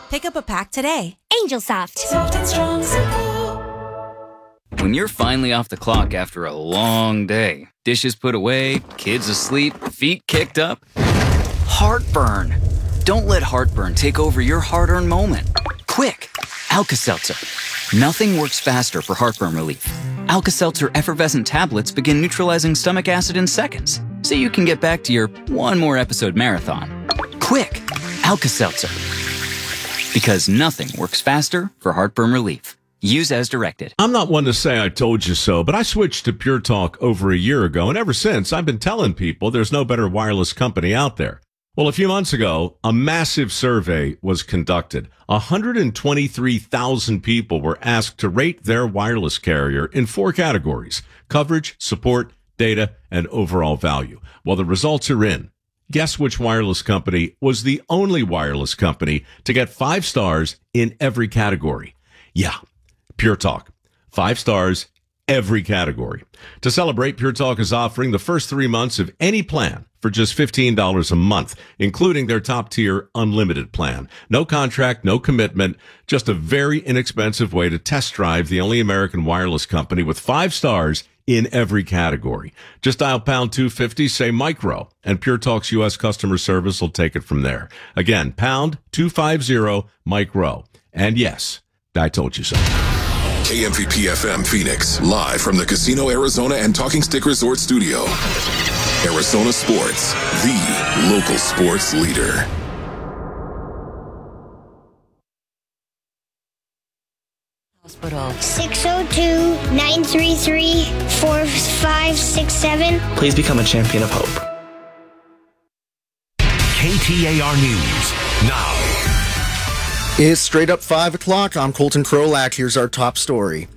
Pick up a pack today. Angel Soft. Soft and strong, simple. When you're finally off the clock after a long day, dishes put away, kids asleep, feet kicked up, heartburn. Don't let heartburn take over your hard-earned moment. Quick, Alka-Seltzer. Nothing works faster for heartburn relief. Alka-Seltzer effervescent tablets begin neutralizing stomach acid in seconds, so you can get back to your one more episode marathon. Quick, Alka-Seltzer. Because nothing works faster for heartburn relief. Use as directed. I'm not one to say I told you so, but I switched to Pure Talk over a year ago, and ever since, I've been telling people there's no better wireless company out there. Well, a few months ago, a massive survey was conducted. 123,000 people were asked to rate their wireless carrier in 4 categories: coverage, support, data, and overall value. Well, the results are in. Guess which wireless company was the only wireless company to get 5 stars in every category? Yeah, Pure Talk. 5 stars, every category. To celebrate, Pure Talk is offering the first 3 months of any plan for just $15 a month, including their top-tier unlimited plan. No contract, no commitment, just a very inexpensive way to test drive the only American wireless company with 5 stars in every category. Just dial pound 250, say micro, and Pure Talk's U.S. customer service will take it from there. Again, pound 250 micro. And yes, I told you so. KMVP FM Phoenix, live from the Casino Arizona and Talking Stick Resort Studio. Arizona Sports, the local sports leader. Hospital. 602-933-4567. Please become a champion of hope. KTAR News now. It's straight up 5 o'clock. I'm Colton Krolak. Here's our top story.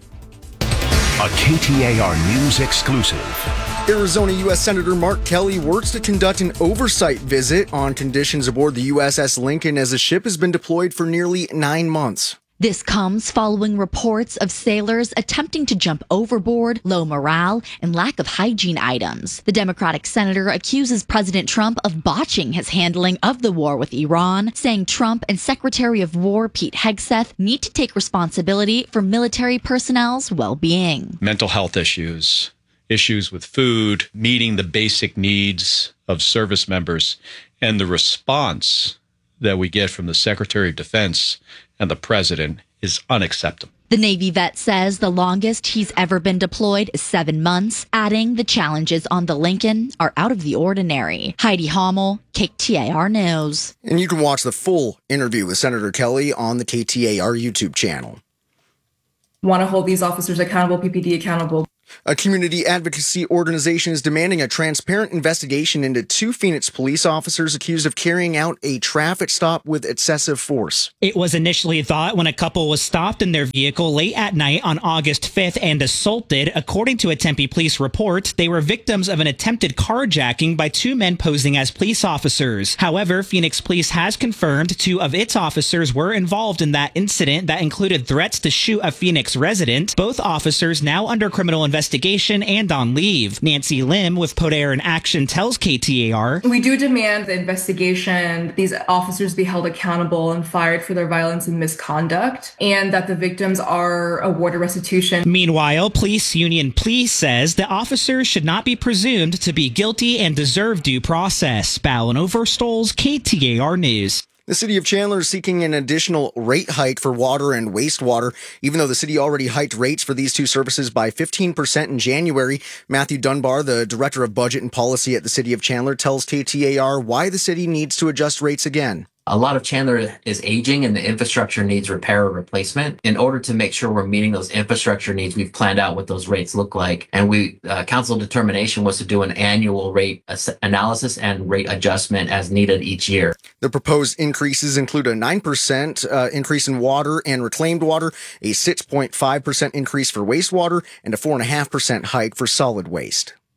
A KTAR News exclusive. Arizona U.S. Senator Mark Kelly works to conduct an oversight visit on conditions aboard the USS Lincoln as the ship has been deployed for nearly 9 months. This comes following reports of sailors attempting to jump overboard, low morale, and lack of hygiene items. The Democratic senator accuses President Trump of botching his handling of the war with Iran, saying Trump and Secretary of War Pete Hegseth need to take responsibility for military personnel's well-being. Mental health issues with food, meeting the basic needs of service members, and the response that we get from the Secretary of Defense and the President is unacceptable. The Navy vet says the longest he's ever been deployed is 7 months, adding the challenges on the Lincoln are out of the ordinary. Heidi Hommel, KTAR News. And you can watch the full interview with Senator Kelly on the KTAR YouTube channel. Want to hold these officers accountable, PPD accountable. A community advocacy organization is demanding a transparent investigation into 2 Phoenix police officers accused of carrying out a traffic stop with excessive force. It was initially thought when a couple was stopped in their vehicle late at night on August 5th and assaulted. According to a Tempe police report, they were victims of an attempted carjacking by 2 men posing as police officers. However, Phoenix Police has confirmed 2 of its officers were involved in that incident that included threats to shoot a Phoenix resident. Both officers now under criminal investigation and on leave. Nancy Lim with Poder in Action tells KTAR, "We do demand the investigation, these officers be held accountable and fired for their violence and misconduct, and that the victims are awarded restitution." Meanwhile, Police Union Police says the officers should not be presumed to be guilty and deserve due process. Ballin Overstoles, KTAR News. The city of Chandler is seeking an additional rate hike for water and wastewater, even though the city already hiked rates for these 2 services by 15% in January. Matthew Dunbar, the director of budget and policy at the city of Chandler, tells KTAR why the city needs to adjust rates again. A lot of Chandler is aging and the infrastructure needs repair or replacement. In order to make sure we're meeting those infrastructure needs, we've planned out what those rates look like. And council determination was to do an annual rate analysis and rate adjustment as needed each year. The proposed increases include a 9% increase in water and reclaimed water, a 6.5% increase for wastewater, and a 4.5% hike for solid waste.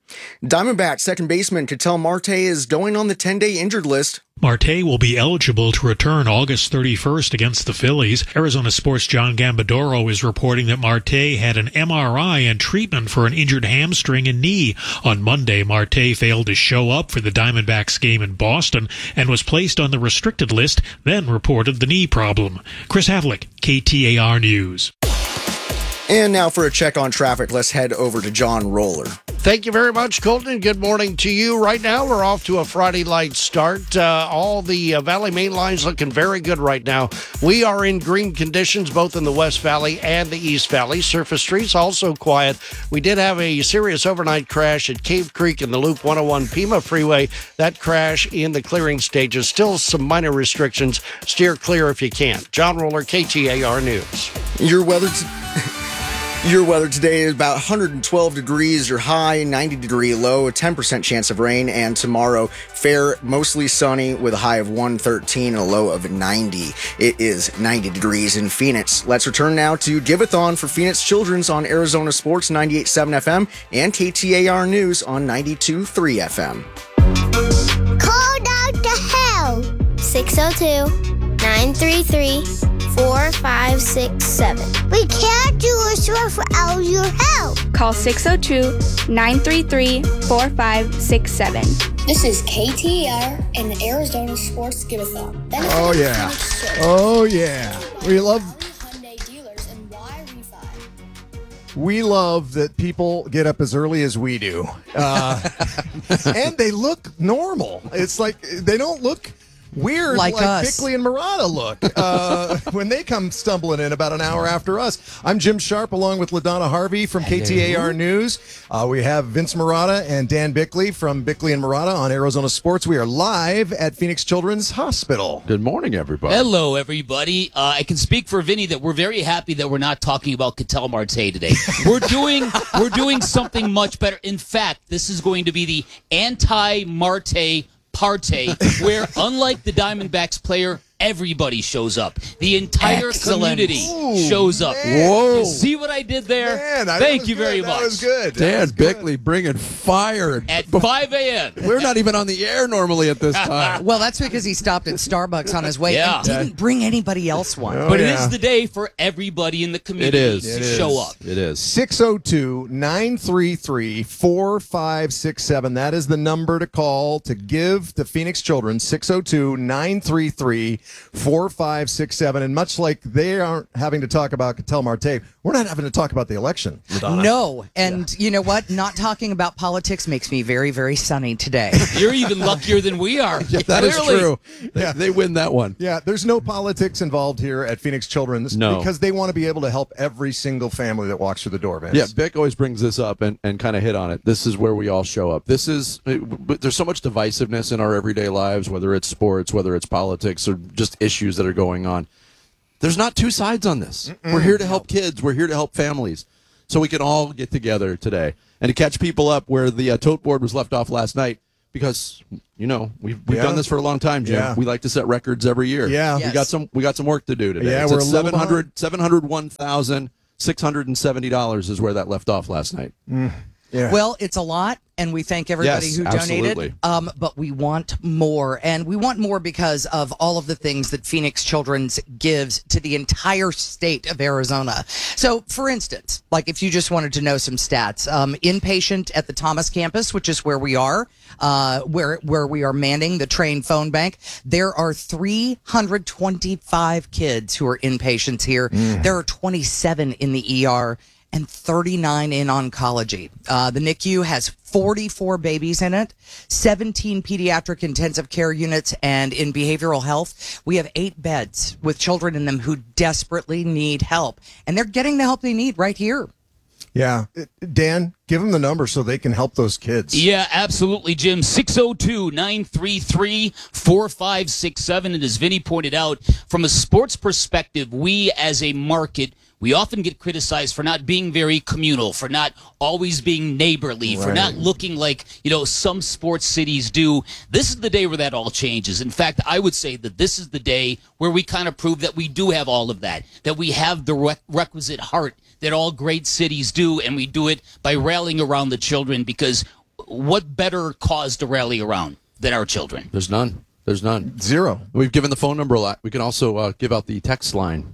Diamondbacks second baseman Ketel Marte is going on the 10-day injured list. Marte will be eligible to return August 31st against the Phillies. Arizona Sports' John Gambadoro is reporting that Marte had an MRI and treatment for an injured hamstring and knee. On Monday, Marte failed to show up for the Diamondbacks game in Boston and was placed on the restricted list, then reported the knee problem. Chris Havlick, KTAR News. And now for a check on traffic, let's head over to John Roller. Thank you very much, Colton. Good morning to you. Right now, we're off to a Friday light start. All the Valley main lines looking very good right now. We are in green conditions both in the West Valley and the East Valley. Surface streets also quiet. We did have a serious overnight crash at Cave Creek in the Loop 101 Pima Freeway. That crash in the clearing stages. Still some minor restrictions. Steer clear if you can. John Roller, KTAR News. Your weather today is about 112 degrees, your high, 90-degree low, a 10% chance of rain, and tomorrow, fair, mostly sunny with a high of 113 and a low of 90. It is 90 degrees in Phoenix. Let's return now to Give-a-thon for Phoenix Children's on Arizona Sports 98.7 FM and KTAR News on 92.3 FM. Call Dr. Hell, 602-933-4567. We can't do this without your help. Call 602-933-4567. This is KTAR and the Arizona Sports Give-a-thon. Oh, yeah. Oh, yeah. We love that people get up as early as we do. And they look normal. It's like they don't look weird like Bickley and Murata look when they come stumbling in about an hour after us. I'm Jim Sharp along with LaDonna Harvey from KTAR News. We have Vince Murata and Dan Bickley from Bickley and Murata on Arizona Sports. We are live at Phoenix Children's Hospital. Good morning, everybody. Hello, everybody. I can speak for Vinny that we're very happy that we're not talking about Ketel Marte today. We're doing something much better. In fact, this is going to be the anti-Marte party where, unlike the Diamondbacks player, everybody shows up. The entire community shows up. Whoa. You see what I did there? Man, Thank you very much. That was good. Dan Bickley bringing fire. At 5 a.m. We're not even on the air normally at this time. Well, that's because he stopped at Starbucks on his way and didn't bring anybody else one. But it is the day for everybody in the community to show up. It is. 602-933-4567. That is the number to call to give to Phoenix Children. 602-933-4567. And much like they aren't having to talk about Ketel Marte, we're not having to talk about the election, Madonna. No, and you know what? Not talking about politics makes me very, very sunny today. You're even luckier than we are. Yeah, that is true. They win that one. Yeah, there's no politics involved here at Phoenix Children's because they want to be able to help every single family that walks through the door, Vince. Yeah, Vic always brings this up and kind of hit on it. This is where we all show up. There's so much divisiveness in our everyday lives, whether it's sports, whether it's politics, or just issues that are going on. There's not two sides on this. We're here to help kids. We're here to help families. So we can all get together today and to catch people up where the tote board was left off last night because, we've done this for a long time, Jim. Yeah. We like to set records every year. Yeah. Yes. We got some work to do today. Yeah, it's we're at $701,670 is where that left off last night. Yeah. Well, it's a lot, and we thank everybody who donated. Absolutely. But we want more, and we want more because of all of the things that Phoenix Children's gives to the entire state of Arizona. So, for instance, like if you just wanted to know some stats, inpatient at the Thomas campus, which is where we are, where we are manning the Train phone bank, there are 325 kids who are inpatients here. There are 27 in the ER. And 39 in oncology. The NICU has 44 babies in it, 17 pediatric intensive care units, and in behavioral health, we have 8 beds with children in them who desperately need help. And they're getting the help they need right here. Yeah. Dan, give them the number so they can help those kids. Yeah, absolutely, Jim. 602-933-4567. And as Vinny pointed out, from a sports perspective, we as a market, we often get criticized for not being very communal, for not always being neighborly, for not looking like, some sports cities do. This is the day where that all changes. In fact, I would say that this is the day where we kind of prove that we do have all of that we have the requisite heart that all great cities do, and we do it by rallying around the children because what better cause to rally around than our children? There's none. There's none. Zero. We've given the phone number a lot. We can also give out the text line.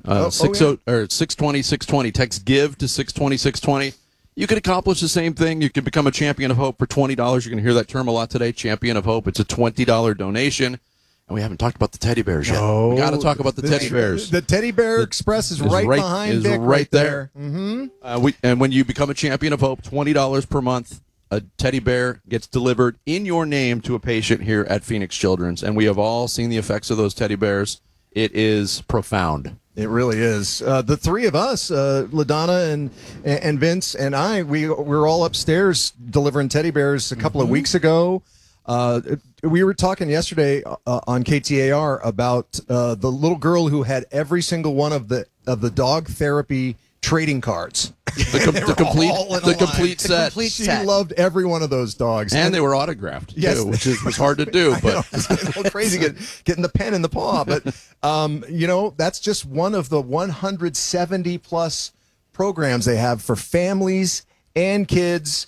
620-620. Text GIVE to 620-620. You can accomplish the same thing. You can become a Champion of Hope for $20. You're going to hear that term a lot today, Champion of Hope. It's a $20 donation. And we haven't talked about the teddy bears yet. We got to talk about the teddy bears. The Teddy Bear Express is right behind Vic, right there. Mm-hmm. And when you become a Champion of Hope, $20 per month, a teddy bear gets delivered in your name to a patient here at Phoenix Children's. And we have all seen the effects of those teddy bears. It is profound. It really is. The three of us, LaDonna and Vince and I, we were all upstairs delivering teddy bears a couple of weeks ago. We were talking yesterday on KTAR about the little girl who had every single one of the dog therapy trading cards. The complete set. She loved every one of those dogs, and they were autographed. Yes, too, which was hard to do. But it's a little crazy getting the pen in the paw. But that's just one of the 170 plus programs they have for families and kids.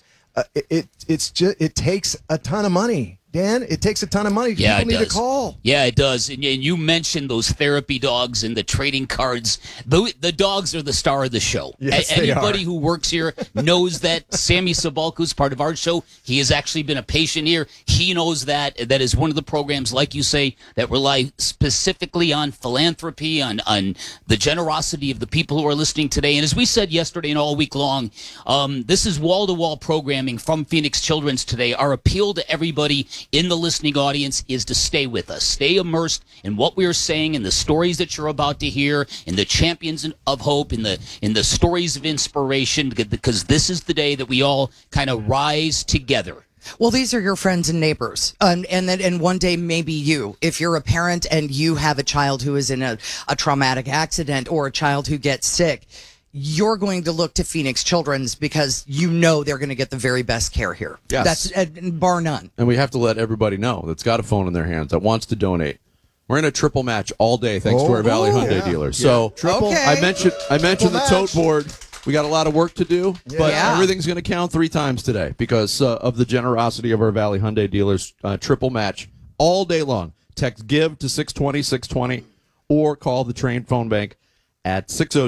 It takes a ton of money. Dan, it takes a ton of money. Yeah, People need to call. Yeah, it does. And you mentioned those therapy dogs and the trading cards. The dogs are the star of the show. Yes, Anybody who works here knows that. Sammy Sabalco is part of our show. He has actually been a patient here. He knows that. That is one of the programs, like you say, that rely specifically on philanthropy, on the generosity of the people who are listening today. And as we said yesterday and all week long, this is wall-to-wall programming from Phoenix Children's today. Our appeal to everybody in the listening audience is to stay with us. Stay immersed in what we are saying, in the stories that you're about to hear, in the champions of hope, in the stories of inspiration, because this is the day that we all kind of rise together. Well, these are your friends and neighbors. And one day, maybe you, if you're a parent and you have a child who is in a traumatic accident or a child who gets sick, you're going to look to Phoenix Children's because you know they're going to get the very best care here. Yes. That's bar none. And we have to let everybody know that's got a phone in their hands that wants to donate. We're in a triple match all day thanks to our Valley Hyundai dealers. So I mentioned the tote board. We got a lot of work to do, but everything's going to count 3 times today because of the generosity of our Valley Hyundai dealers. Triple match all day long. Text GIVE to 620-620 or call the Train Phone Bank at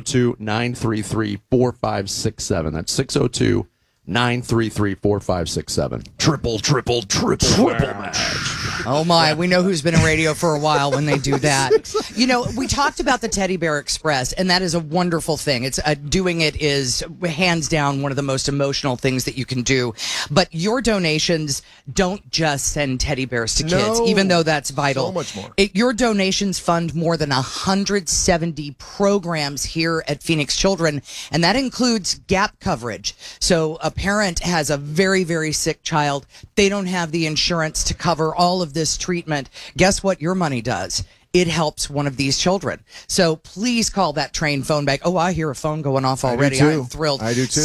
602-933-4567. That's 602-933-4567. Triple match. Oh, my. We know who's been in radio for a while when they do that. We talked about the Teddy Bear Express, and that is a wonderful thing. It's doing it is hands down one of the most emotional things that you can do. But your donations don't just send teddy bears to kids, even though that's vital. So much more. Your donations fund more than 170 programs here at Phoenix Children, and that includes gap coverage. So a parent has a very, very sick child. They don't have the insurance to cover all of this treatment. Guess what your money does? It helps one of these children. So please call that Train Phone Bank. Oh, I hear a phone going off already. I'm thrilled. I do too.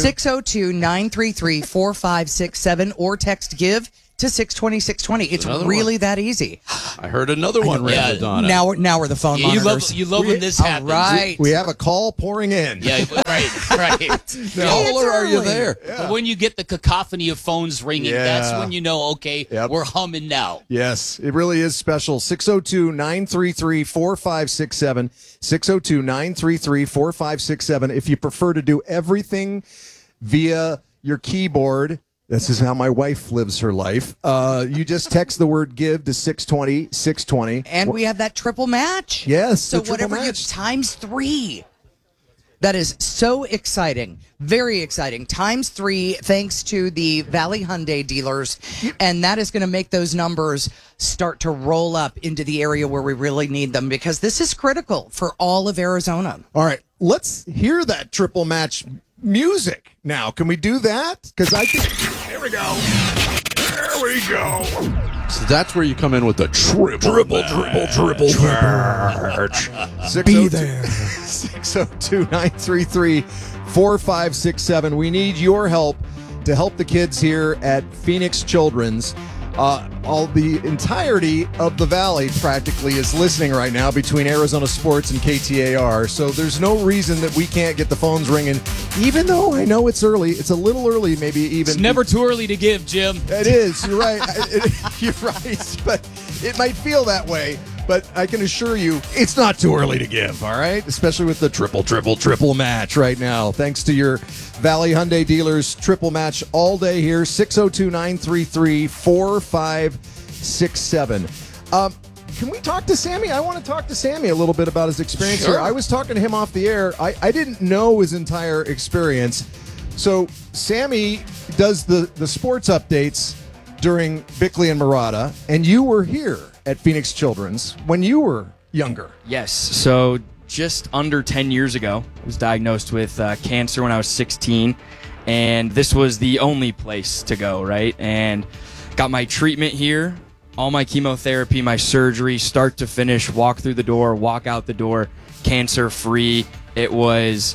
602-933-4567 or text GIVE to 620-620. It's really that easy. I heard another one, Donna. Now we're the phone monitors. You love when this happens. Right. We have a call pouring in. Yeah, right. Caller, are you there? Yeah. When you get the cacophony of phones ringing, that's when you know, okay, we're humming now. Yes, it really is special. 602-933-4567. 602-933-4567. If you prefer to do everything via your keyboard, this is how my wife lives her life. You just text the word GIVE to 620-620. And we have that triple match. Yes. So whatever you times 3. That is so exciting. Very exciting. Times 3 thanks to the Valley Hyundai dealers. And that is going to make those numbers start to roll up into the area where we really need them because this is critical for all of Arizona. All right. Let's hear that triple match music now. Can we do that? Because I think... Here we go. There we go. So that's where you come in with the triple match. Be there. 602-933-4567. We need your help to help the kids here at Phoenix Children's. All the entirety of the Valley practically is listening right now between Arizona Sports and KTAR. So there's no reason that we can't get the phones ringing, even though I know it's early. It's a little early, maybe even. It's never too early to give, Jim. It is. You're right. You're right. But it might feel that way. But I can assure you, it's not too early to give, all right? Especially with the triple match right now. Thanks to your Valley Hyundai dealers, triple match all day here, 602-933-4567. Can we talk to Sammy? I want to talk to Sammy a little bit about his experience here. I was talking to him off the air. I didn't know his entire experience. So Sammy does the sports updates during Bickley and Murata, and you were here at Phoenix Children's when you were younger. Yes. So just under 10 years ago, I was diagnosed with cancer when I was 16, and this was the only place to go, right? And got my treatment here, all my chemotherapy, my surgery, start to finish, walk through the door, walk out the door, cancer-free. It was,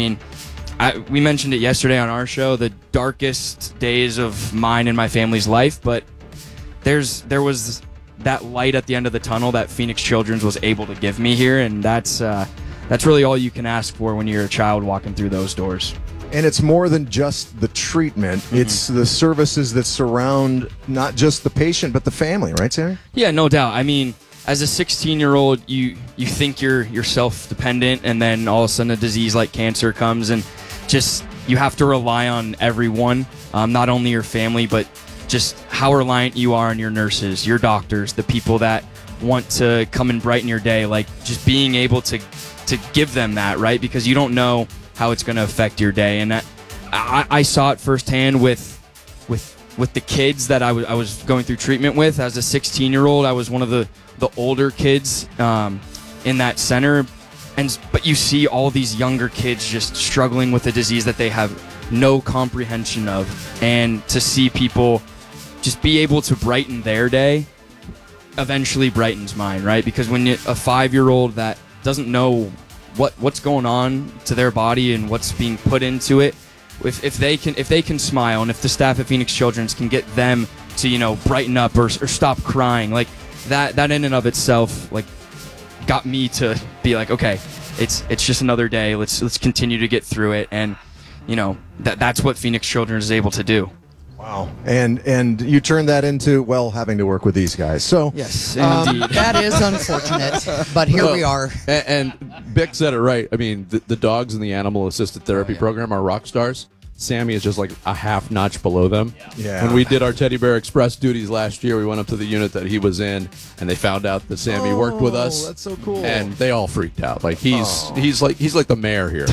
we mentioned it yesterday on our show, the darkest days of mine and my family's life, but there was that light at the end of the tunnel that Phoenix Children's was able to give me here, and that's really all you can ask for when you're a child walking through those doors. And it's more than just the treatment. Mm-hmm. It's the services that surround not just the patient, but the family, right, Sammy? Yeah, no doubt. As a 16-year-old, you think you're self-dependent, and then all of a sudden a disease like cancer comes, and just you have to rely on everyone, not only your family, but just how reliant you are on your nurses, your doctors, the people that want to come and brighten your day, like just being able to give them that, right? Because you don't know how it's going to affect your day. And I saw it firsthand with the kids that I was going through treatment with. As a 16-year-old, I was one of the older kids in that center. But you see all these younger kids just struggling with a disease that they have no comprehension of. And to see people just be able to brighten their day eventually brightens mine, right? Because when a 5-year-old that doesn't know what's going on to their body and what's being put into it, if they can smile, and if the staff at Phoenix Children's can get them to brighten up or stop crying, like that in and of itself like got me to be like, okay, it's just another day. Let's continue to get through it, and that's what Phoenix Children's is able to do. Wow. And you turned that into, having to work with these guys. So yes, indeed. That is unfortunate, but here we are. And Bick said it right. The dogs in the animal assisted therapy program are rock stars. Sammy is just like a half notch below them. Yeah. When we did our Teddy Bear Express duties last year, we went up to the unit that he was in, and they found out that Sammy worked with us. That's so cool. And they all freaked out. Like he's like the mayor here.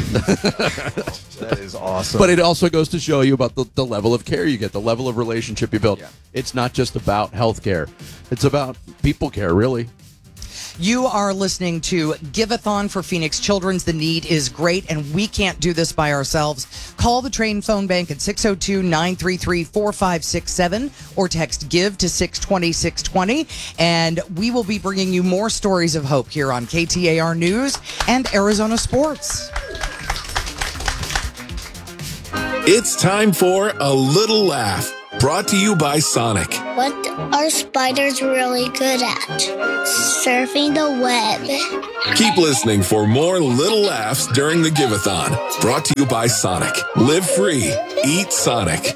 That is awesome. But it also goes to show you about the level of care you get, the level of relationship you build. Yeah. It's not just about health care. It's about people care, really. You are listening to Give-a-thon for Phoenix Children's. The need is great, and we can't do this by ourselves. Call the Train phone bank at 602-933-4567 or text GIVE to 620-620, and we will be bringing you more stories of hope here on KTAR News and Arizona Sports. It's time for A Little Laugh, brought to you by Sonic. What are spiders really good at? Surfing the web. Keep listening for more little laughs during the Give-a-thon, brought to you by Sonic. Live free. Eat Sonic.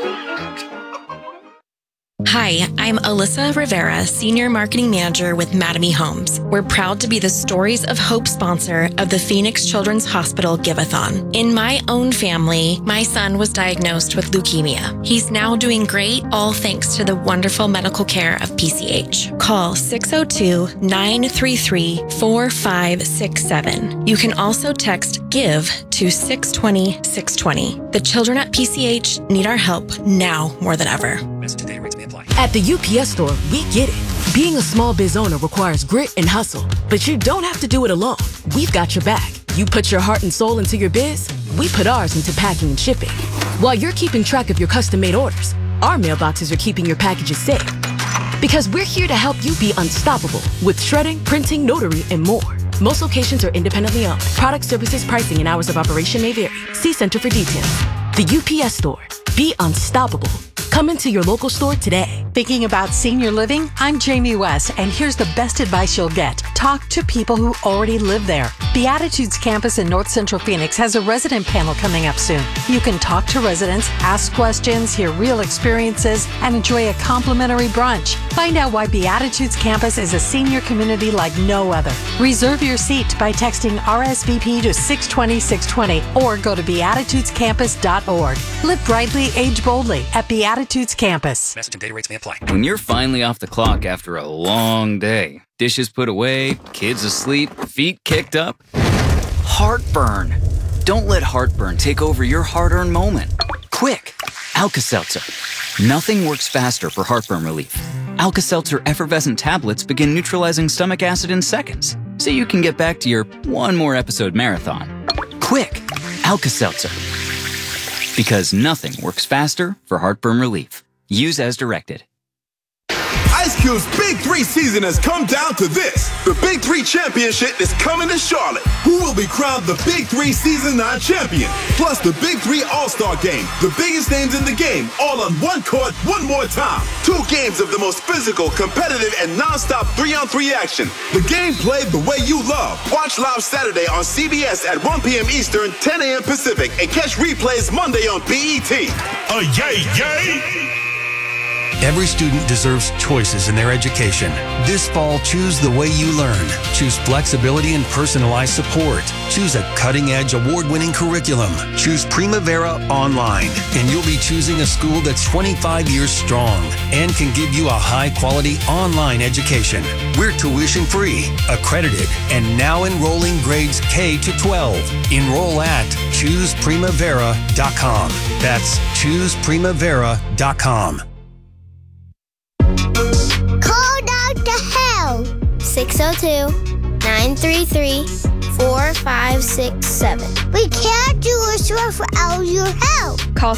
Hi, I'm Alyssa Rivera, Senior Marketing Manager with Mattamy Homes. We're proud to be the Stories of Hope sponsor of the Phoenix Children's Hospital Give-a-thon. In my own family, my son was diagnosed with leukemia. He's now doing great, all thanks to the wonderful medical care of PCH. Call 602-933-4567. You can also text GIVE to 620-620. The children at PCH need our help now more than ever. At the UPS Store, we get it. Being a small biz owner requires grit and hustle, but you don't have to do it alone. We've got your back. You put your heart and soul into your biz, we put ours into packing and shipping. While you're keeping track of your custom-made orders, our mailboxes are keeping your packages safe. Because we're here to help you be unstoppable with shredding, printing, notary, and more. Most locations are independently owned. Product, services, pricing, and hours of operation may vary. See Center for details. The UPS Store. Be unstoppable. Come into your local store today. Thinking about senior living? I'm Jamie West, and here's the best advice you'll get. Talk to people who already live there. Beatitudes campus in North Central Phoenix has a resident panel coming up soon. You can talk to residents, ask questions, hear real experiences, and enjoy a complimentary brunch. Find out why Beatitudes campus is a senior community like no other. Reserve your seat by texting RSVP to 620-620 or go to beatitudescampus.org. Live brightly, age boldly at Beatitudes Campus. Message and data rates may apply. When you're finally off the clock after a long day, dishes put away, kids asleep, feet kicked up, heartburn. Don't let heartburn take over your hard-earned moment. Quick, Alka-Seltzer. Nothing works faster for heartburn relief. Alka-Seltzer effervescent tablets begin neutralizing stomach acid in seconds, so you can get back to your one more episode marathon. Quick, Alka-Seltzer. Because nothing works faster for heartburn relief. Use as directed. Ice Cube's Big 3 season has come down to this. The Big 3 Championship is coming to Charlotte. Who will be crowned the Big 3 Season 9 champion? Plus the Big 3 All-Star Game. The biggest names in the game, all on one court, one more time. 2 games of the most physical, competitive, and non-stop 3-on-3 action. The game played the way you love. Watch live Saturday on CBS at 1 p.m. Eastern, 10 a.m. Pacific, and catch replays Monday on BET. Yay, yay! Every student deserves choices in their education. This fall, choose the way you learn. Choose flexibility and personalized support. Choose a cutting-edge, award-winning curriculum. Choose Primavera Online, and you'll be choosing a school that's 25 years strong and can give you a high-quality online education. We're tuition-free, accredited, and now enrolling grades K to 12. Enroll at ChoosePrimavera.com. That's ChoosePrimavera.com. Call Dr. Hell. 602-933-4567. We can't do this without your help. Call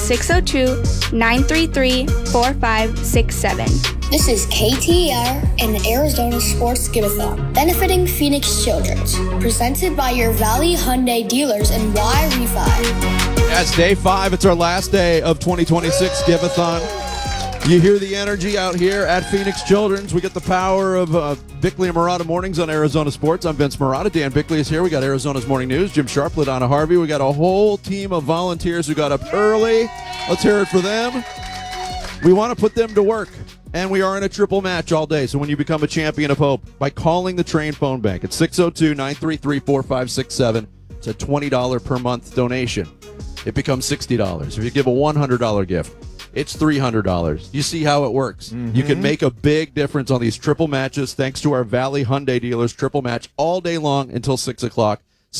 602-933-4567. This is KTAR and the Arizona Sports Give-A-Thon, benefiting Phoenix Children's, presented by your Valley Hyundai dealers in Y-Refi. That's day 5. It's our last day of 2026 Give-A-Thon. You hear the energy out here at Phoenix Children's. We get the power of Bickley and Murata Mornings on Arizona Sports. I'm Vince Murata. Dan Bickley is here. We got Arizona's Morning News. Jim Sharp, LaDonna Harvey. We got a whole team of volunteers who got up early. Let's hear it for them. We want to put them to work, and we are in a triple match all day. So when you become a champion of hope, by calling the Train Phone Bank at 602-933-4567, it's a $20 per month donation. It becomes $60. If you give a $100 gift, it's $300. You see how it works. Mm-hmm. You can make a big difference on these triple matches thanks to our Valley Hyundai dealers. Triple match all day long until 6 o'clock.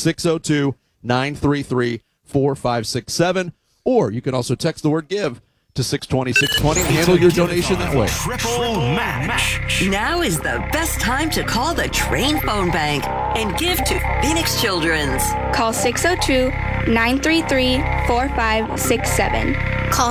602-933-4567. Or you can also text the word GIVE to 620-620 and handle your donation that way. Triple match. Now is the best time to call the Train Phone Bank and give to Phoenix Children's. Call 602-933-4567. Call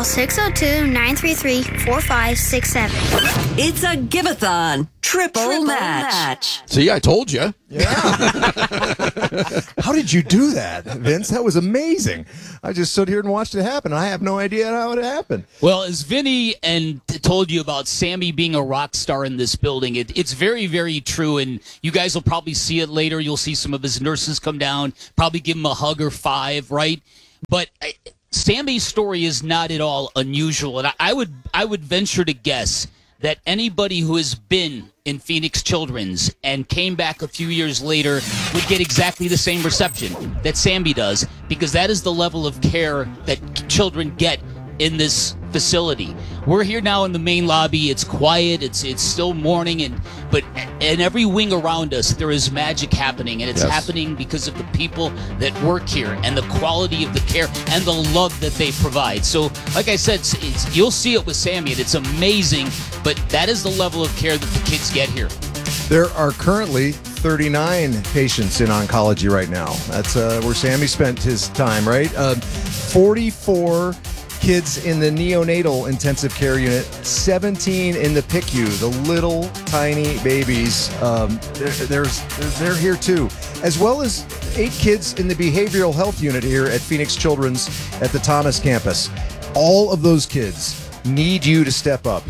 602-933-4567. It's a Give-A-Thon. Triple match. See, I told you. Yeah. How did you do that, Vince? That was amazing. I just stood here and watched it happen. I have no idea how it happened. Well, as Vinny told you about Sammy being a rock star in this building, it's very, very true, and you guys will probably see it later. You'll see some of his nurses come down, probably give him a hug or 5, right? But Sammy's story is not at all unusual, and I would venture to guess that anybody who has been in Phoenix Children's and came back a few years later would get exactly the same reception that Sammy does, because that is the level of care that children get in this facility. We're here now in the main lobby. It's quiet. It's still morning, but in every wing around us there is magic happening, and it's happening because of the people that work here and the quality of the care and the love that they provide. So, like I said, you'll see it with Sammy, and it's amazing. But that is the level of care that the kids get here. There are currently 39 patients in oncology right now. That's where Sammy spent his time, right? 44 kids in the neonatal intensive care unit, 17 in the PICU, the little tiny babies. They're here too, as well as 8 kids in the behavioral health unit here at Phoenix Children's at the Thomas campus. All of those kids need you to step up.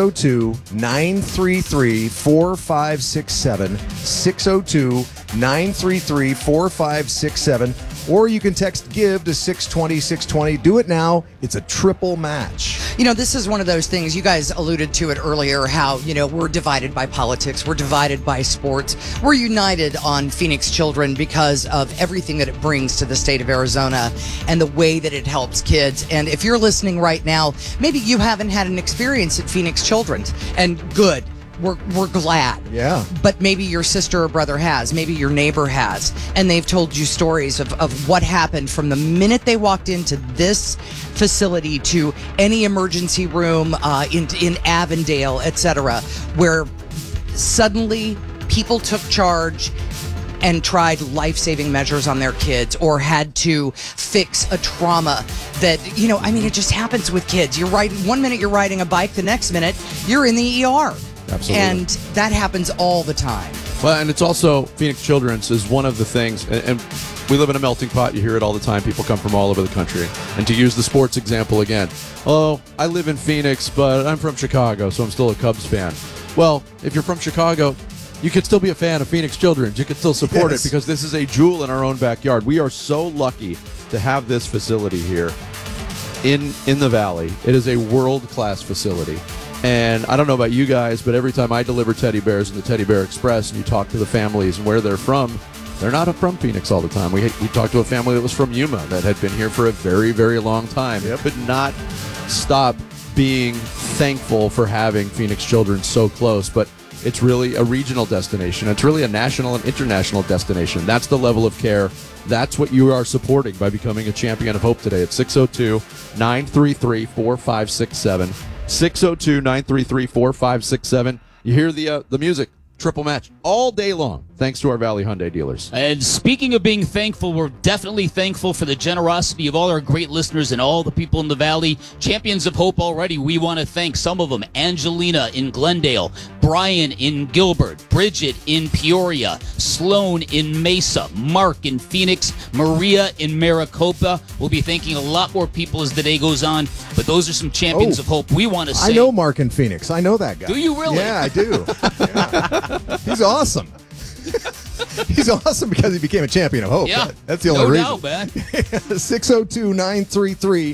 602-933-4567. 602-933-4567. Or you can text GIVE to 620-620. Do it now. It's a triple match. You know, this is one of those things, you guys alluded to it earlier, how, you know, we're divided by politics, we're divided by sports. We're united on Phoenix Children because of everything that it brings to the state of Arizona and the way that it helps kids. And if you're listening right now, maybe you haven't had an experience at Phoenix Children's, and good. We're glad. Yeah. But maybe your sister or brother has, maybe your neighbor has, and they've told you stories of what happened from the minute they walked into this facility to any emergency room in Avondale, etc., where suddenly people took charge and tried life-saving measures on their kids or had to fix a trauma that, you know, I mean, it just happens with kids. You're riding, one minute you're riding a bike, the next minute you're in the ER. Absolutely. And that happens all the time. Well, and it's also, Phoenix Children's is one of the things, and we live in a melting pot. You hear it all the time. People come from all over the country. And to use the sports example again, oh, I live in Phoenix, but I'm from Chicago, so I'm still a Cubs fan. Well, if you're from Chicago, you could still be a fan of Phoenix Children's. You could still support it because this is a jewel in our own backyard. We are so lucky to have this facility here in the Valley. It is a world-class facility. And I don't know about you guys, but every time I deliver teddy bears in the Teddy Bear Express and you talk to the families and where they're from, they're not from Phoenix all the time. We talked to a family that was from Yuma that had been here for a very, very long time. Yep. Could not stop being thankful for having Phoenix Children so close, but it's really a regional destination. It's really a national and international destination. That's the level of care. That's what you are supporting by becoming a Champion of Hope today at 602-933-4567. 602-933-4567. You hear the music. Triple match all day long, thanks to our Valley Hyundai dealers. And speaking of being thankful, we're definitely thankful for the generosity of all our great listeners and all the people in the Valley. Champions of Hope already. We want to thank some of them. Angelina in Glendale, Brian in Gilbert, Bridget in Peoria, Sloan in Mesa, Mark in Phoenix, Maria in Maricopa. We'll be thanking a lot more people as the day goes on, but those are some Champions of Hope we want to say. I know Mark in Phoenix. I know that guy. Do you really? Yeah, I do. Yeah. He's awesome. He's awesome because he became a Champion of Hope. Yeah, that's the only reason. No doubt, man. 602-933-4567.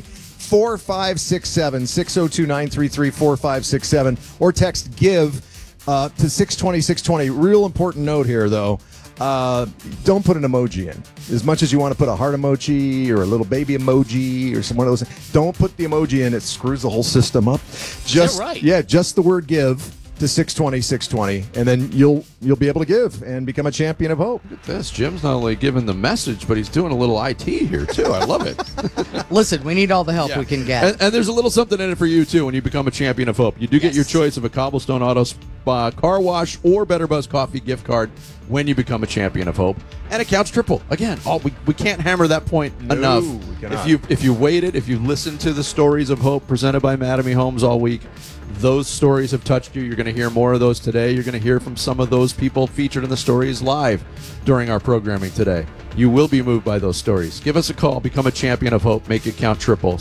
602-933-4567. Or text GIVE to 620-620. Real important note here, though. Don't put an emoji in. As much as you want to put a heart emoji or a little baby emoji or some one of those, don't put the emoji in. It screws the whole system up. Just, is that right? Yeah, just the word GIVE to 620-620, and then you'll be able to give and become a Champion of Hope. Look at this. Jim's not only giving the message, but he's doing a little IT here, too. I love it. Listen, we need all the help we can get. And there's a little something in it for you, too, when you become a Champion of Hope. You do get your choice of a Cobblestone Auto Spa car wash or Better Buzz Coffee gift card when you become a Champion of Hope. And it counts triple. Again, we can't hammer that point enough. We cannot. If you waited, if you listened to the stories of hope presented by Mattamy Homes all week, those stories have touched you. You're going to hear more of those today. You're going to hear from some of those people featured in the stories live during our programming today. You will be moved by those stories. Give us a call. Become a Champion of Hope. Make it count triple.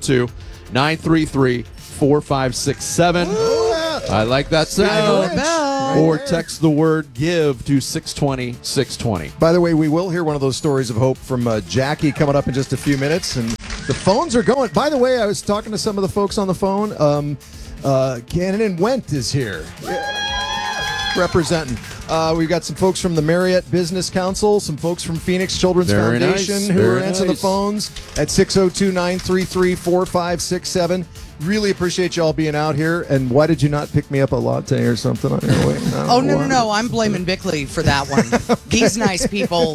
602-933-4567. I like that sound. Or text the word GIVE to 620-620. By the way, we will hear one of those stories of hope from Jackie coming up in just a few minutes. And the phones are going. By the way, I was talking to some of the folks on the phone. Cannon and Went is here representing. We've got some folks from the Marriott Business Council, some folks from Phoenix Children's Foundation who are answering the phones at 602-933-4567. Really appreciate y'all being out here. And why did you not pick me up a latte or something on your way? No. I'm blaming Bickley for that one. These nice people